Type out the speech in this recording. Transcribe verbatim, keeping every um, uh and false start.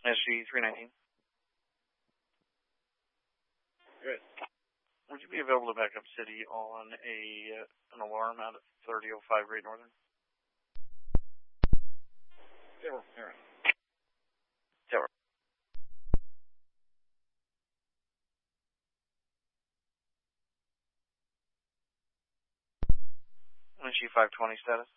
S G three nineteen. Good. Would you be available to back up city on a uh, an alarm out of thirty oh five Great Northern? Zero. Zero. Zero. S G five twenty status.